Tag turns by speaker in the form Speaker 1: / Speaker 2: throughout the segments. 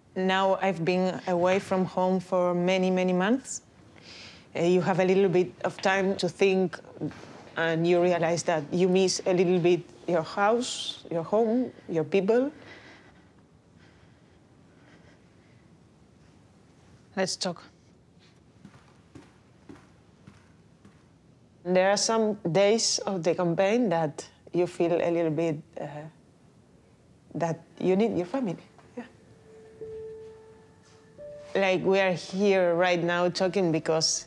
Speaker 1: Now I've been away from home for many, many months. You have a little bit of time to think, and you realize that you miss a little bit your house, your home, your people. Let's talk. There are some days of the campaign that you feel a little bit that you need your family. Yeah. Like we are here right now talking because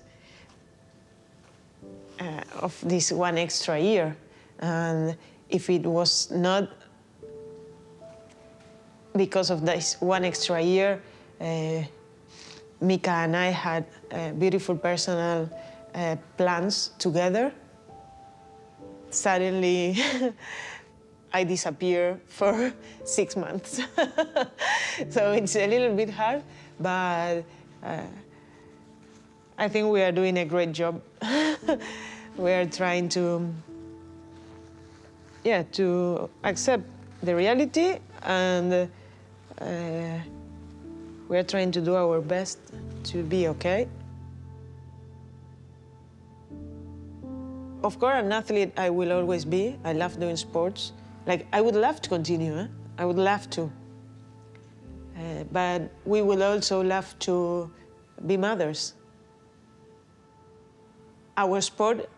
Speaker 1: of this one extra year. And if it was not because of this one extra year, Mika and I had beautiful personal plans together. Suddenly, I disappear for 6 months. So it's a little bit hard, but I think we are doing a great job. We are trying to accept the reality, and we are trying to do our best to be okay. Of course, an athlete I will always be. I love doing sports. Like, I would love to continue, I would love to. But we will also love to be mothers. Our sport